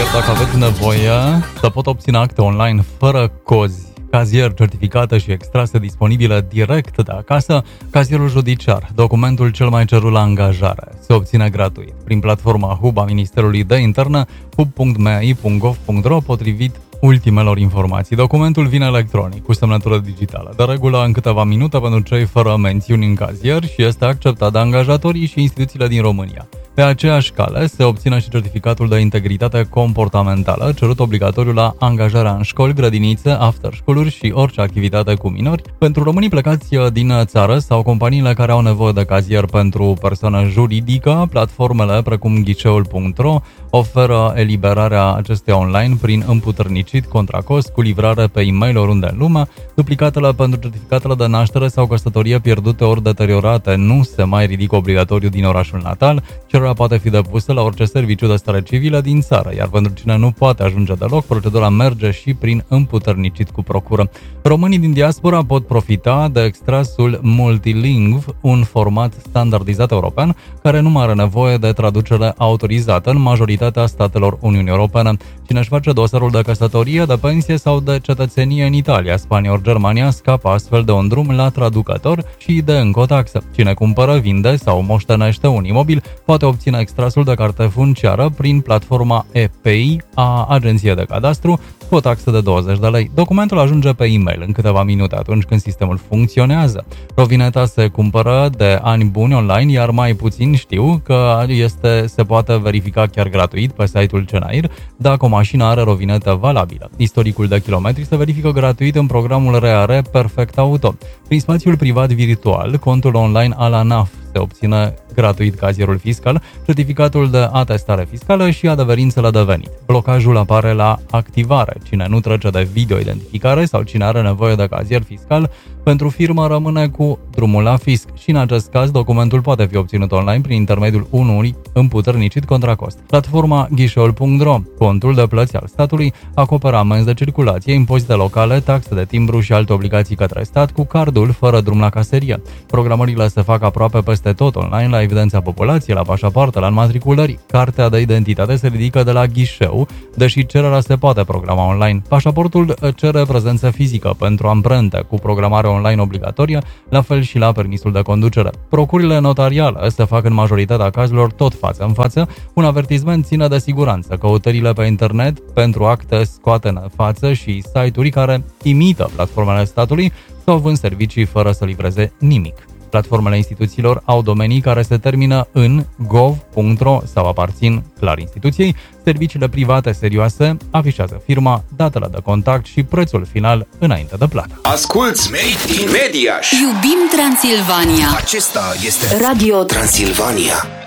iar dacă aveți nevoie să pot obține acte online fără cozi, cazier certificată și extrase disponibile direct de acasă, cazierul judiciar, documentul cel mai cerut la angajare, se obține gratuit prin platforma Hub a Ministerului de Interne, hub.mai.gov.ro, potrivit ultimelor informații. Documentul vine electronic, cu semnătură digitală, de regulă în câteva minute pentru cei fără mențiuni în cazier și este acceptat de angajatorii și instituțiile din România. Pe aceeași cale se obține și certificatul de integritate comportamentală, cerut obligatoriu la angajarea în școli, grădinițe, after school-uri și orice activitate cu minori. Pentru românii plecați din țară sau companiile care au nevoie de cazier pentru persoană juridică, platformele precum ghiceul.ro oferă eliberarea acesteia online prin împuternicit contra cost, cu livrare pe e-mail oriunde în lume. Duplicatele pentru certificatele de naștere sau căsătorie pierdute ori deteriorate nu se mai ridică obligatoriu din orașul natal. Cererea poate fi depusă la orice serviciu de stare civilă din țară, iar pentru cine nu poate ajunge deloc, procedura merge și prin împuternicit cu procură. Românii din diaspora pot profita de extrasul Multilingv, un format standardizat european care nu mai are nevoie de traducere autorizată în majoritatea statelor Uniunii Europene. Cine își face dosarul de căsătorie, de pensie sau de cetățenie în Italia, Spania ori Germania scapă astfel de un drum la traducător și de încă o taxă. Cine cumpără, vinde sau moștenește un imobil poate obține extrasul de carte funciară prin platforma ePay a Agenției de Cadastru cu o taxă de 20 de lei. Documentul ajunge pe e-mail în câteva minute atunci când sistemul funcționează. Rovineta se cumpără de ani buni online, iar mai puțin știu că se poate verifica chiar gratuit pe site-ul Cenair dacă o mașină are rovinetă valabilă. Istoricul de kilometri se verifică gratuit în programul RAR Perfect Auto. Prin spațiul privat virtual, contul online al ANAF se obține gratuit cazierul fiscal, certificatul de atestare fiscală și adeverințele de venit. Blocajul apare la activare. Cine nu trece de video-identificare sau cine are nevoie de cazier fiscal pentru firmă rămâne cu drumul la fisc și în acest caz documentul poate fi obținut online prin intermediul unui împuternicit contra cost. Platforma ghiceul.ro, contul de plăți al statului, acoperă amenzi de circulație, impozite locale, taxe de timbru și alte obligații către stat cu cardul fără drum la caserie. Programările se fac aproape peste tot online, la evidența populației, la pașapoarte, la înmatriculări. Cartea de identitate se ridică de la ghișeu, deși cererea se poate programa online. Pașaportul cere prezență fizică pentru amprente cu programare online obligatorie, la fel și la permisul de conducere. Procurile notariale se fac în majoritatea cazurilor tot față în față. Un avertisment ține de siguranță. Căutările pe internet pentru acte scoate în față și site-uri care imită platformele statului sau vând servicii fără să livreze nimic. Platformele instituțiilor au domenii care se termină în gov.ro sau aparțin clar instituției. Serviciile private serioase afișează firma, datele de contact și prețul final înainte de plată. Asculți Made in Mediaș! Iubim Transilvania! Acesta este Radio Transilvania.